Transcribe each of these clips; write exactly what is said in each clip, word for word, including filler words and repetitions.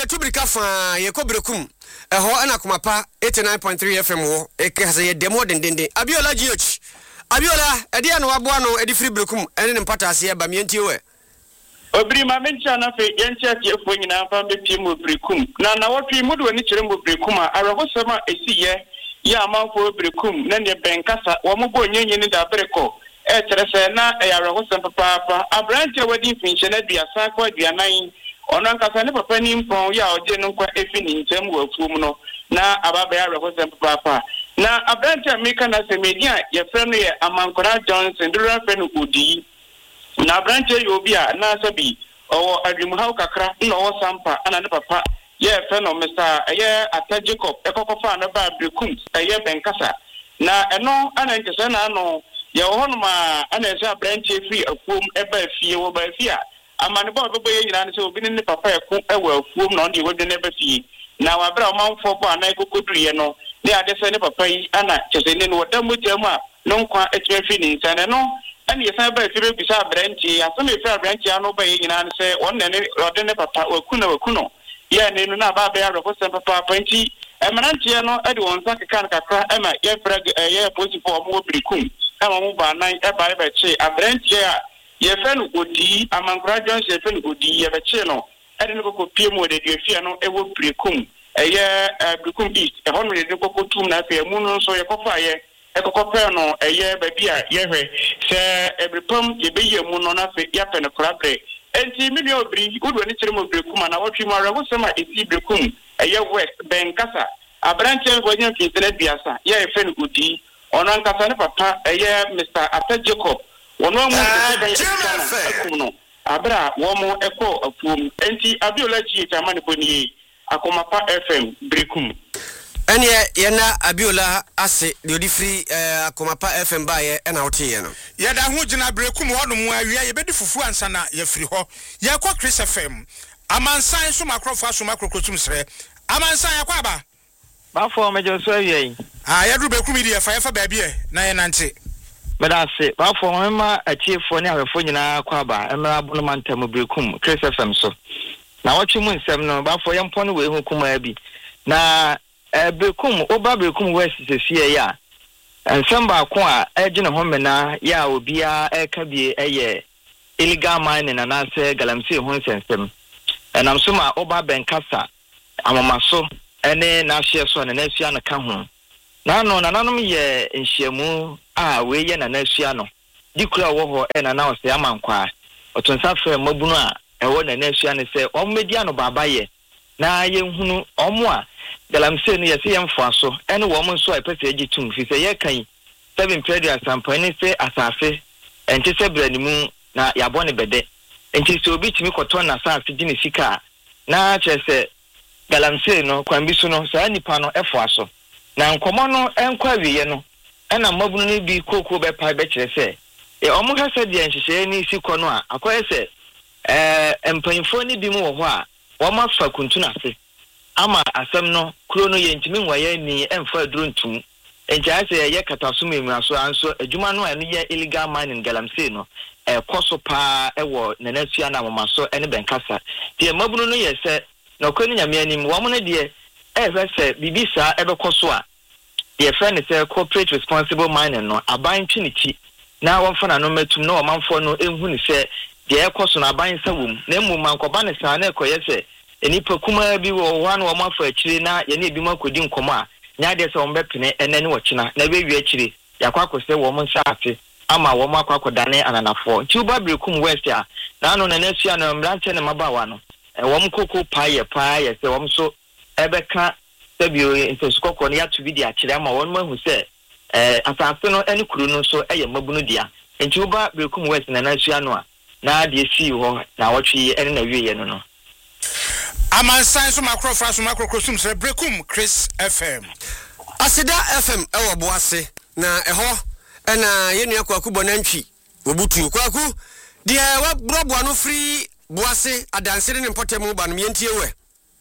ye tubirika fa ye kobrekum eho ana komapa eighty-nine point three F M wo e ka se ye demo dendende Abiola G H Abiola edi anu aboa no edi free brekum ene ne mpata ase e ba mienti we Obri ma mencha na fe yenti atiefo nyina fa betie mo brekum na na wotwe mudu ani kire mo brekum a arahosema esiye ya amanfo brekum na ne benkasa wo mo bo nyenye ni da breko e terese na e arahosem papa abrante wadi finche na duasa kwa duanan ono nkasa ne papa ni mpon ya oje no kwa efi ni ntem wo afuom no na ababa ya arahosem papa na abrante ameka na se media ye frem no ye Amankora Johnson dura fe no odi na branche yobia na sabi o adrimuha kakra na o sampa ana ne papa ye fe no Mister ye Ata Jacob ekokofa na ba brekum ye benkasa na eno ana ntese na no ye ho no ma ana ese branche free afuom e ba fie wo ba fie amane ba bebo ye nyina ne se obi ne papa eku e wa afuom na on de wode ne ba fie na wa bra o manfo bo ana ekokoduriye no ne ade se ne papa yi ana chese ne no wadam tiamu a no nkwa etwe fi ni nsane no ani yesa ba fi be bisa branchi asome fi branchi ano ba yi nyina se on ne ode ne papa waku na waku no ya ne no na ba ba ya rekosen papa panchi emananti no e de won sak kan kakra e ma ye frag ye posipo mo brikum e ma mo ba nan e ba ba che abranchi ya ye fe no odi Amankora Johnson ye fe no odi ye ba che no e de no ko pie mo de de fi no e wo brikum e ye brikum east e hono de ko ko tum na fe mu no so ye ko fa ye ekokope no eye baby a yehwe se ebrepam ye beye mu no na fe ya pe no korabre enti mi ne obri udo ni kire mo brekum na wotwi mo arawo sema esi brekum eye west benkasa abranche bonye fitene biasa ye efe no odi ono nkasa ne papa eye Mister Ata Jacob wono mu de no abra wo mo eko afuom enti Abiola G H amane boni Akomapa F M brekum ene ye na Abiola ase de odi free eh, Akomapa F M ba ye na wote ye no ye da ho gina brekum hono mu awia ye bedi fufu ansa na ye free ho ye kwa Chris F M amansan so makrofo so makrokotum sre amansan ye kwa ba ba fo mejo so awia yi ah ye du brekum di ye fa ye fa ba bia na ye nante beda se ba fo ma achiefo ne awefo nyina kwa ba emra abono mantam brekum Chris F M so na wochi mu nsem no ba fo ye mpo no we hu kuma bi na eh brekum oba brekum west se fie ya ensamba ko a ejine ho mena ya obia eka bie eye illegal mining na na se galamsey ho nsensem enam so ma oba benkasa amamaso ene na hye so na na afia no ka ho na no na nanom ye nhyiamu a we ye na na afia no dikura wo ho e na na o se amankwa otonsa fe mabunu a ewo na na afia ne se ommedia no baba ye na ye hunu omo a galamsey no yesi yemfo aso ene wo mo nso a pese agitum fi se ye kan seven predia sampani se asafe enti se branimu na yabone bede enti se obi timi koton na sa gine sika na chese galamsey no kwambisu no sa nipa no efo aso na nkomo no enkwa wiye no ena mabunu ni bi kokoko be pa be kire se e omo hase de nhihye ni siko no a akoye se eh empanfo ni bi mu wo ho a wo ma fa kuntuna se ama asem no kuro no ye ntimi nwaye ni emfa aduro ntum enja se ye kataso memu aso anso adwuma no ene ye illegal mining galamsey no e koso pa e wo nanasua na mamaso ene benkasa de mabunu no ye se na okoni nyame anim wo mo no de e fe se bibisa e be koso a de friend se corporate responsible mining no aban twinichi na wo mfa na no matum na wo manfo no enhu ni se de e koso na aban sawum na emu mankoba ne sa na ekoye se enipa kuma bi wo wan wo mafa akire na ye na ebi makodi nkomo a nya de se wo mbepene ene ne wochina na be wi akire yakwa akose wo mo nsaate ama wo makwa akodane ananafo nti uba brekum west a na no na nasua na mranche ne mabawa no e wo mkoko paye paye se wo so ebeka sabio intesukoko ne yatu bidi akire ama wo mahu se eh asase no ene kuru no so eye mabunu dia nti uba brekum west na nasua no a na de si ho na wotwe ene na wiye no no amansan so makrofo so makrokosum sre brekum Chris F M Asida F M ewo boase na eho ena yenu akwaku bonantwi obutu kwaku de wa brobo no free boase adansere ne mpotemu ba no yentie we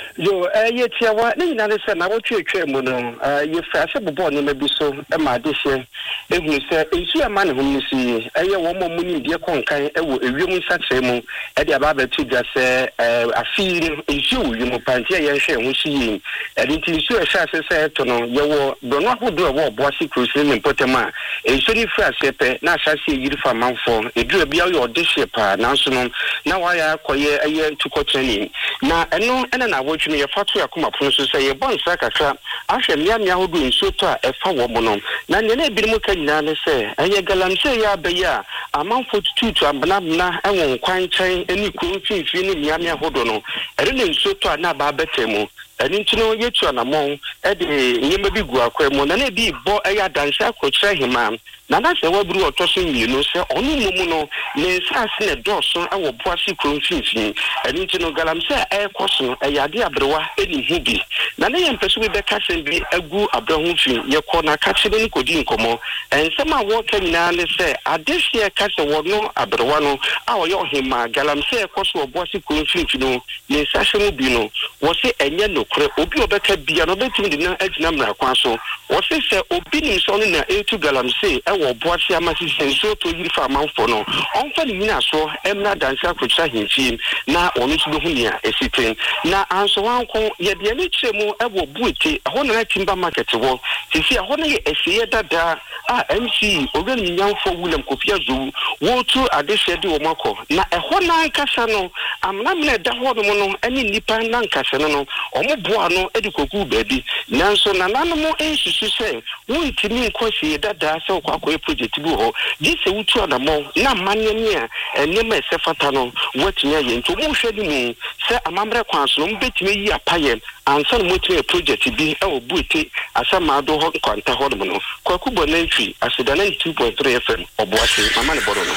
Yo, eh, yet, ya wa, ni na se na wo twe twe mu no, eh, ye fa se bobo ne mabi so, e ma de hye. E hu se, ensu ya ma ne hom si, eh ye wo mo mu ni de konkan e wo ewiem nsakyere mu, e de aba ba tu dwa se, eh, afi ensu wo mu panti ye hye ho si yi. E de ti ensu e sha se se to no, ye wo dono ahodo wo bo asi krusi ne potema. Ensu ni fra se pe na sha se yiri fa manfo, e dura bia yo de hye pa, na so no, na wa ya koye eye tukọ training. Na eno ena na wo twe ye fatu ya kuma pon so say ye bon sa kakra ahwe mia mia hodo nso to a efa wo mo no na ne na bi mu ka nyina ne say eye galamse ya be ya amanfo tutu ambana na enwo kwan chen eni kru mfimfi ne mia mia hodo no ere ne nso to a na ba betemu eni ntino ye tu na mo e de nyemba bi gu akwa mu na na bi bo eya danse akokyere hima na na se waburu otoso mienu se onu mumu no ne nsase ne doso awo boase kronfinfin eni ntino galamse e koso eyade abrewa eni hubi na ne yempesu be beka se bi agu abrahu fin ye ko na ka chebe ni kodi nkomo ensema wo kanina ne se adehye ka se wo no abrewa no awo yo hima galamse e koso boase kronfinfin no ne nsase mu bi no wo se enye nokre obi obeka bia no betimi de na agina mra kwa so wo se se obi nim so no na etu galamse wo boase amasi senso to yiri fa manfo no onfa ni nyina so emna danse akocha hinchi na onu tudo hu nia esitin na anso wanko ye de ni kyeremu ebo buete ho na timba market wo sisi ho na ye esiye dada a M C ogan nyamfo William Kofia Zu wo tu adehye de wo mako na ho na kasa no amna mna da ho no no eni nipa na nkasa no omo boa no edi koku baabi nanso na nanomo ensusu se wo ntimi nkosi dada se kwa project bi ho gise wutu adamo na manyani a enema esefata no watinya ye nto mo hwedi mu se amamre kwanso no betime yi apaye ansa no motime project bi e obuete asama do ho kwanta ho no kwaku bonantwi asedana two point three F M oboase mama ne bodo no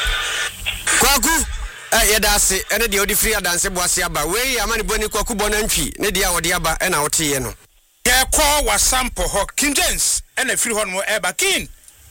kwaku eh yedase ene de odi free adanse boase aba we amane boni kwaku bonantwi ne de a wode aba e na wote ye no ye ko wasampo ho King James ene free ho no eba kin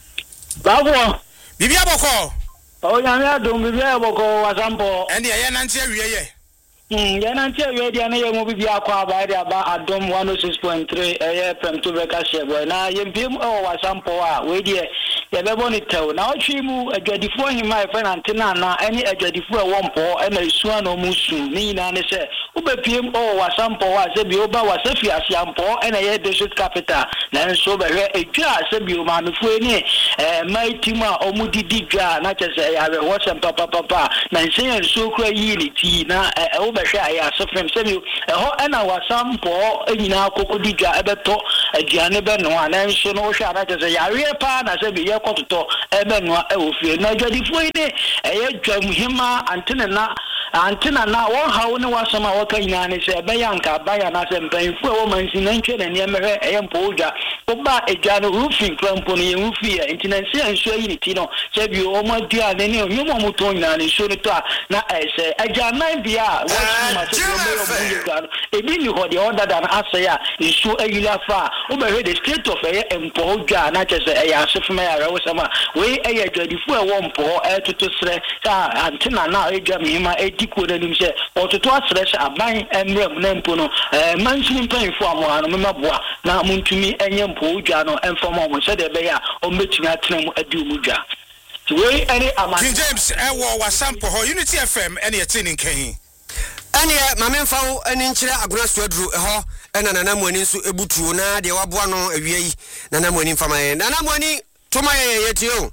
Babo. Bibi aboko. O nyame adom bibi aboko wasampo. Ende ye nanti awie ye. Mm, ye nanti awie dia na ye mo bibi akwa aba dia ba adom one oh six point three eye F M to be ka shebo na ye mpiem o wasampo a we die ye bebo ni tew na otwi mu adwadifo hima e fe na ntena na ene adwadifo e wompo e na esuan no musu ni na ne se ubepiem o wasampo a se bi oba wasafi asiampo ene ye district capital na nso be hwe etwa se bi o ma mefo ni eh maitima omudidi dwa na chese ya be wasam papa papa na nse nso kura yi ni ti na o be hwe aya sofem se bi ho ena wasampo enyina akokodi dwa ebeto aduane be no na nso no hwe na chese ya wie pa na se bi ye kototo ebe no e ofie na adwadifo ni eye dwa muhima antene na antena na wo hawo ne wasama waka nyina ne se be yanka baya na se mpanfu e wo mansi na ntwe na ne mehwe e mpo odwa oba edwa no roofing krampo no ye roofie ntina se anso yi ni ti no se bi o ma dua ne ne onyo mo to nyina ne so ne to na ese agya nan bia wo ma se o me o buje gano e bi ni ho de order dan ase ya nso ayila fa o be hwe the state of e mpo odwa na che se e ya asefuma ya rewo sama we e ya dwadifo e wo mpo e toto sre ta antena na e dwa mihima e diko na nim se ototo asresh aban emrem na mpo no eh mansin panfo amwa no memaboa na muntumi enye mpo udwa no emfoma mo se de be ya o metumi atena mu adi umudwa we any aman King James e wo wasampo ho Unity F M ene yeti ni nkan ene mamemfa wo ene nkyere agona suaduru ho ena nanamwani nso ebutuo na de waboa no awie yi nanamwani mfama ye nanamwani toma ye yeti o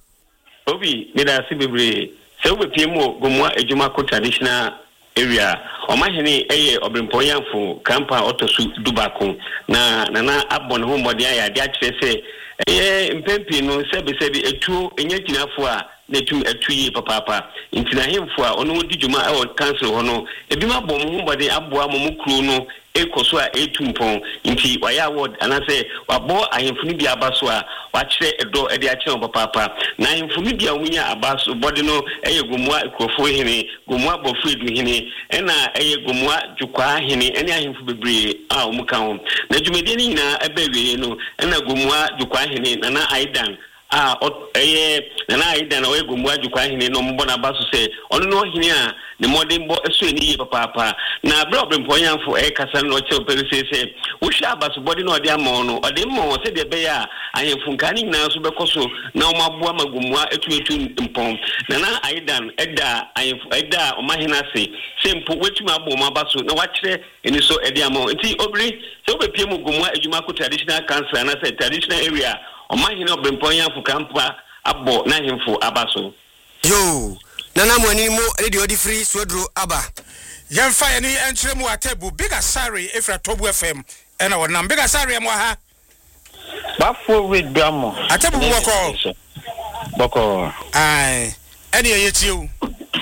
obi me da se bebre se wo pie mu gomwa ejuma ko traditional area o ma hene eye obrimpoyanfo kampa otosu dubako na nana abon ho mbode ya de akire se eye mpempi no sebe sebe etu enye kinafo a netu etu yi papa ntina hemfo a ono di djuma e won council ho no ebi ma bom ho mbode aboa momukru no ekoso a etumpon nti waya award anase wabo ahemfuni bia abaso a wachire edo e de akire papa na ahemfuni bia omunya abaso body no eye gomua ekrofo hene gomua bofredu hene ena eye gomua djukwa hene ene ahemfu bebre a omuka ho na djumede ni nyina ebe wiye no ena gomua djukwa hene na na aidan a eye na aida na we gumu ajukwa hene no mbo na baso se ono no hene a ne modern bo eso ni papa papa na bro brempoyanfo e kasa no che opere se wo hwa baso body no ode ama no ode mo se de be ya ayemfu nkani na so bekoso na o maboa magumu etu etu mpom na na aida eda ayemfu eda o mahina se se mpo wetu mabo ma baso na wa kire eni so ede ama nti obri se obepie mu gumu adwuma ko traditional council na se traditional area o mahina brempoyanfo kampa abo na hemfu abaso yo nana mwani mo radio di free swedro aba yemfa yani enchire mu atebu Bigger Sari efra Tobu F M ena wonam Bigger Sari mo ha bafo with bramo atebu boko boko ai eni yetiu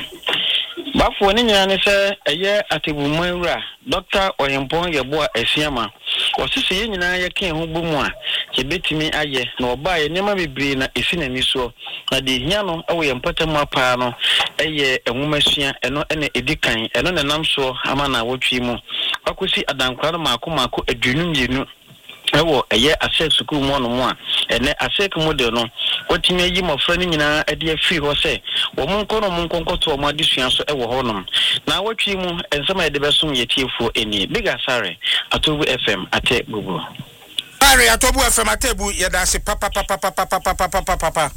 bafo ni nyina ne se eye atebu mwura Doctor Oyempon yeboa esiama osisi ye nyina ye kan ho bomu a ke betimi aye na oba ye nema bebre na esi na ni so na de hia no ewo ye mpatam apa no eye enwomasua eno ene edikan eno ne nam so ama na wotwi mu akosi adankwa maako maako adwunu mienu ewo eye ase sukuru mu no mu a ene ase model no wotimi ayi mofra ni nyina ade afiri ho se wo monko no monko nkoto mo adesua so ewo ho no na wotwi mu ensema ye de besom yetiefo eni Bigger Sari Atobu F M ate bubu Sari Atobu F M atebu yedase papa papa papa papa papa papa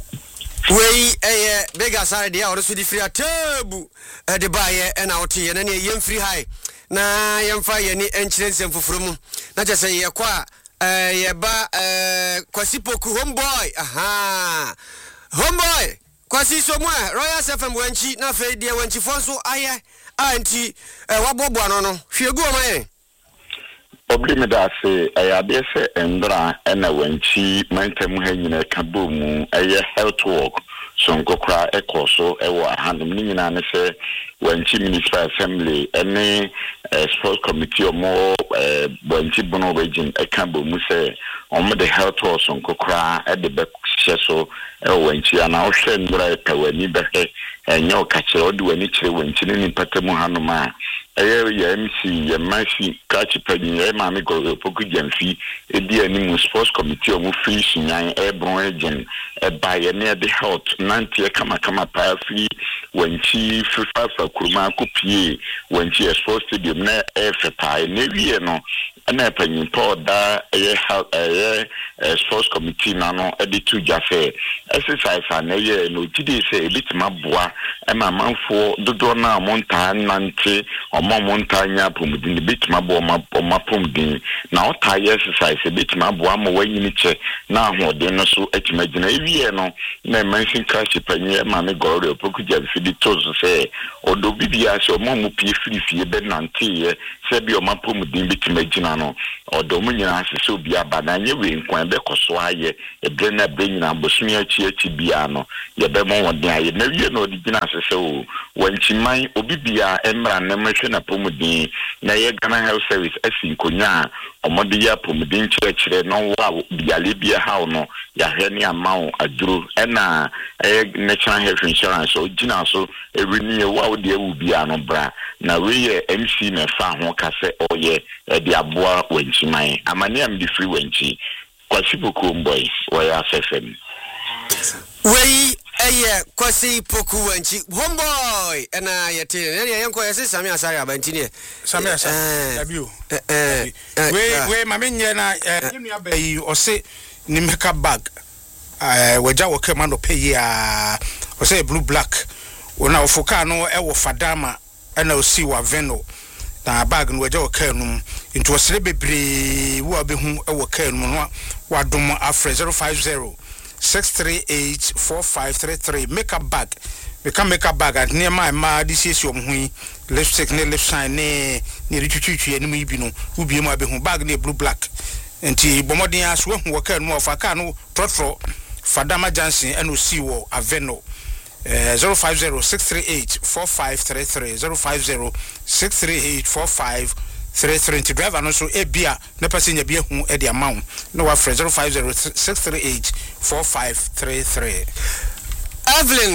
we eh Bigger Sari dia oroso di free atebu de baye na oti ye na ne yem free high na yemfa ye ni enchirensem fufuru mu na chese ye kwa eh ye ba eh kwasipoku homeboy aha homeboy kwasi somwa Royal F M wanchi na fe dia wanchi fonso aye anti wabobo ano no hwegu o maye obli me da se ayade se endra ena wanchi mantem ha nyina ka bomu aye health work so nkokra ekoso ewo ahanum ni nyina ne se wanchi municipal assembly ene sports committee omo wanchi bono region eka bomu se omo the health work so nkokra e de be so ewo wanchi ana o hwe ndra tawani be enyo ka kire odi wani kire wanchi ni patamu hanuma eye ya M C ya mafi kachi pani ya mami go poku jamfi edi ani sports committee omu free sinyan e bron agent e ba ye ne the health nanti kama kama pa free wanchi fifa fa kuruma kopie wanchi sports stadium na e fe pa ne wie no na panyin to da e health e sports committee na no e di tu jafe exercise na ye no tidi se bitima boa e ma manfo dodo na monta nanti omo montanya pomudin bitima boa ma pomudin na o ta exercise bitima boa ma wanyini che na ahoden no so atimagina e wie no na mention crash panyin ma me gore opoku jafe di tozo se odo bibia se omo mu pie free fie be nanti ye se bi o ma pomudin bitimagina no odo mu nyina se obi abadanye we nkwan be koso aye e bre na bre nyina bosumi achi achi bia no ye be mo won aye na wie no di gina se se o wanchiman obi bia emra na mehwe na pomudin na ye Ghana Health Service asi nkonya omode ya pomudin chire no wa biale bia ha no ya hwe ne amao aduro ena eh National Health Insurance o gina so ewini wa wo de ewu bia no bra na we ye M C me fa ho kase oye e de aboa wanchiman amane am di free wanchi kwasipoku boy Royal F M we eye kwasi poku wanchi homeboy na yete ne yenko yese Sami Asari abantini Sami Asari w eh we we mamenye na yenu abayi ose ni make bag eh waja wo kema no pay ya ose blue black ona ofoka no e wo fadama na osi wa veno na bag no waja wo kanum into osre bebre wo abehu e wo kanum no wadom afre zero five zero six three eight four five three three make a bag we can make a bag at near my ma this is your hui left check ne left side ne ne richuchu eni mu ibi no ubi mu abehu bag ne blue black enti bomodin aso hu wo kan mu ofa kan no trotro Fadama Johnson and see wo aveno uh, zero five zero six three eight four five three three zero five zero six three eight four five three three to drive and also a beer na passenger beer hu e the amount no wa zero five zero six three eight four five three three. Evelyn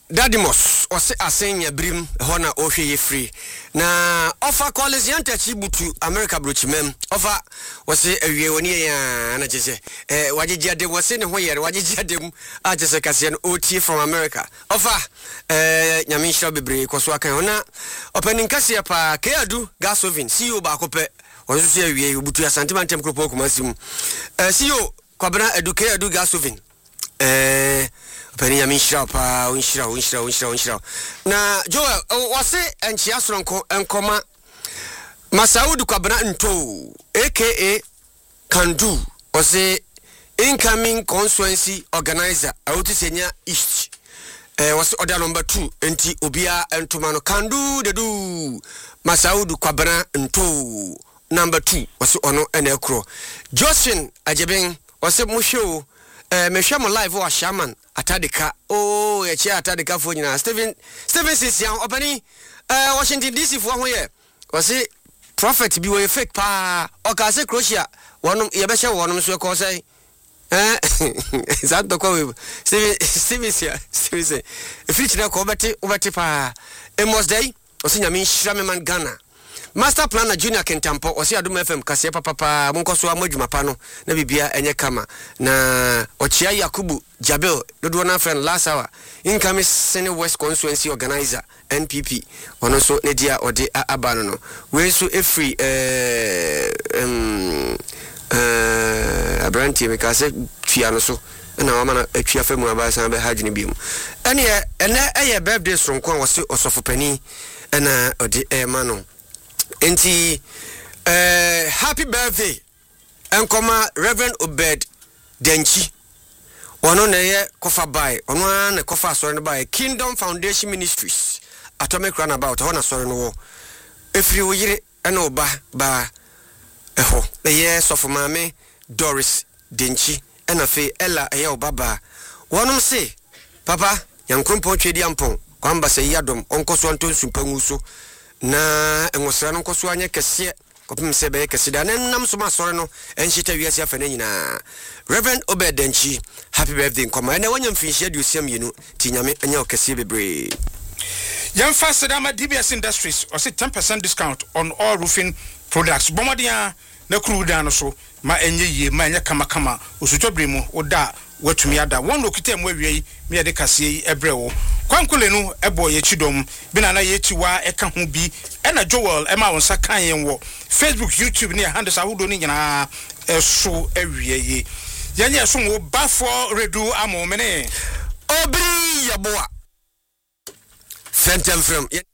Dadimos ose asenya brim hona ohwe ye free na offer college yanta chibutu America brochimem offer wose awie woni ya na chese eh wagyegia de wose ne ho yere wagyegia de a chese kase no ot from America offer eh nyame hira bebre koso akan hona opening kase pa Keadu Gasovin C E O ba kope wose so awie obutu ya santimantem kropo komasim eh C E O kwabena eduke Keadu Gasovin eh Penny Amishra pa unshira unshira unshira unshira na Joel wase enchia soronko enkoma Masaud Kwabena Nto aka Kandu wase incoming constituency organizer awuti senya East eh wase order number two enti obia entomano Kandu dedu Masaud Kwabena Nto number two wase ono ene ekro Josephine Ajeben wase musho eh mehwa mo live wa shaman atadika oh ye chia atadika fo nyina Steven Steven Sisian opani eh Washington D C fo ho ye wase prophet bi we fake pa o ka se Croatia wonum ye be hye wonum so ko sai eh zanto ko Steven Steven Sisian Steven ifiri chira ko beti ubeti pa Emos Day osinya min shirame man Ghana Master Planner Junior Kentampo osi Adum F M kase papa papa monkoso amadwuma pa no na bibia enye kama na ochia Yakubu Jabel dodo na friend last hour incoming Senate West Constituency organizer N P P ono so ne dia ode abano no we so efree eh um eh abranti me kase twa no so na wama na atwa famu abasa be hajini bimu ene ene eye birthday sonko wose osofopani na ode e mano enti eh happy birthday enkoma Reverend Obed Denchi ono na ye kofa bai ono na kofa soro ne bai Kingdom Foundation Ministries Atomic Runabout ho na soro no wo efiri wo yire ena oba ba eho na ye sofo mame Doris Denchi ena fe Ella eye oba ba wonom se papa yankrompo twedi ampon kwamba se yadom onkoso antonsu panguso na enwosra no nkoso anya kese kopim se be kese da nam so ma soro no enhita wiase afa na nyina Reverend Obed Denchi happy birthday nkoma na wanyam finhia de osiam yenu tinyame anya okese bebre Yam fast Sedama D B S Industries or say ten percent discount on all roofing products bomodia na kru dan so ma enye ye ma enye kama kama osutwobere mu oda watumi ada won lokita mu awie me de kase yi ebrewo kwankole no ebo ye chidom bi na na ye chiwa eka ho bi ena Joel e ma wonsa kan yen wo Facebook YouTube ne handles ahodo ni nyina eso awie yi yenye so mo bafo redu amo mene obri yaboa Fentem from